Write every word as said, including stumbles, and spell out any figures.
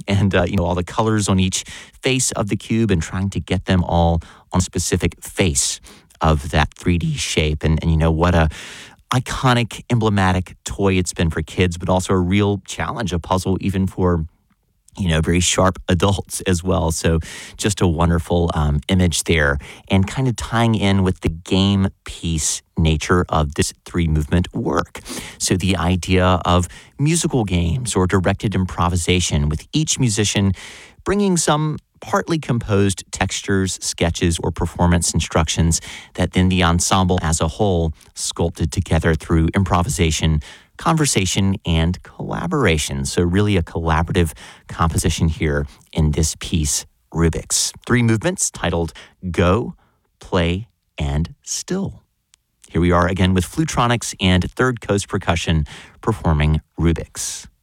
and, uh, you know, all the colors on each face of the cube and trying to get them all on a specific face of that three D shape. And, and you know, what a iconic, emblematic toy it's been for kids, but also a real challenge, a puzzle even for, you know, very sharp adults as well. So just a wonderful um, image there, and kind of tying in with the game piece nature of this three movement work. So the idea of musical games or directed improvisation, with each musician bringing some partly composed textures, sketches, or performance instructions that then the ensemble as a whole sculpted together through improvisation, conversation, and collaboration. So really a collaborative composition here in this piece, Rubix. Three movements titled Go, Play, and Still. Here we are again with Flutronix and Third Coast Percussion performing Rubix.